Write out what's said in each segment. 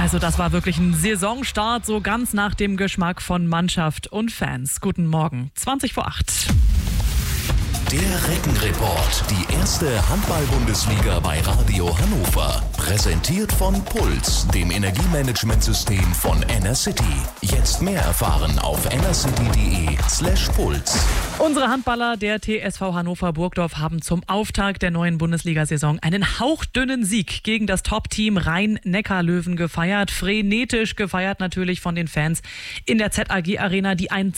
Also das war wirklich ein Saisonstart, so ganz nach dem Geschmack von Mannschaft und Fans. Guten Morgen, 20:08. Der Reckenreport, die erste Handball-Bundesliga bei Radio Hannover. Präsentiert von Puls, dem Energiemanagementsystem von Enercity. Jetzt mehr erfahren auf enercity.de/puls. Unsere Handballer der TSV Hannover Burgdorf haben zum Auftakt der neuen Bundesliga-Saison einen hauchdünnen Sieg gegen das Top-Team Rhein-Neckar-Löwen gefeiert. Frenetisch gefeiert natürlich von den Fans in der ZAG-Arena, die ein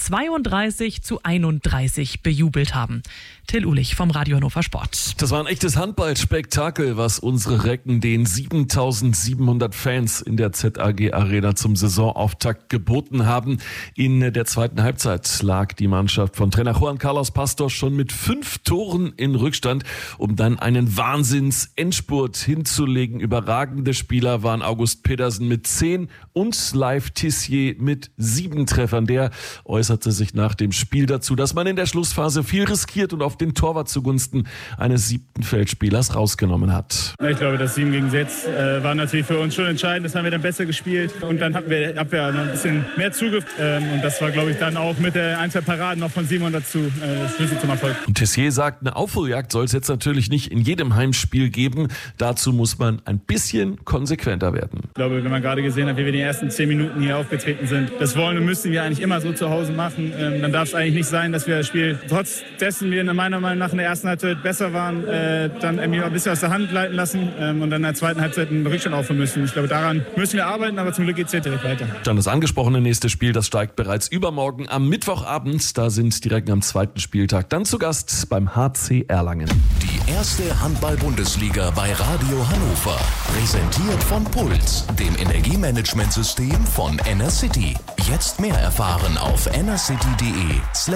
32:31 bejubelt haben. Till Uhlich vom Radio Hannover Sport. Das war ein echtes Handballspektakel, was unsere Recken den 7.700 Fans in der ZAG-Arena zum Saisonauftakt geboten haben. In der zweiten Halbzeit lag die Mannschaft von Trainer Juan Carlos Pastor schon mit 5 Toren in Rückstand, um dann einen Wahnsinns-Endspurt hinzulegen. Überragende Spieler waren August Pedersen mit 10 und Leif Tissier mit 7 Treffern. Der äußerte sich nach dem Spiel dazu, dass man in der Schlussphase viel riskiert und auf den Torwart zugunsten eines 7. Feldspielers rausgenommen hat. Ich glaube, das 7 gegen 6 war natürlich für uns schon entscheidend. Das haben wir dann besser gespielt und dann hatten wir Abwehr noch ein bisschen mehr Zugriff. Und das war, glaube ich, dann auch mit der 1-2 Paraden noch von Simon dazu Schlüssel zum Erfolg. Und Tissier sagt, eine Aufholjagd soll es jetzt natürlich nicht in jedem Heimspiel geben. Dazu muss man ein bisschen konsequenter werden. Ich glaube, wenn man gerade gesehen hat, wie wir die ersten 10 Minuten hier aufgetreten sind, das wollen und müssen wir eigentlich immer so zu Hause machen. Dann darf es eigentlich nicht sein, dass wir das Spiel, trotz dessen wir meiner Meinung nach in der ersten Halbzeit besser waren, dann irgendwie ein bisschen aus der Hand leiten lassen und dann in der zweiten Halbzeit einen Rückstand aufholen müssen. Ich glaube, daran müssen wir arbeiten, aber zum Glück geht es jetzt direkt weiter. Dann das angesprochene nächste Spiel, das steigt bereits übermorgen am Mittwochabend. Da sind direkt am zweiten Spieltag dann zu Gast beim HC Erlangen. Die erste Handball-Bundesliga bei Radio Hannover. Präsentiert von Puls, dem Energiemanagementsystem von Enercity. Jetzt mehr erfahren auf enercity.de/puls.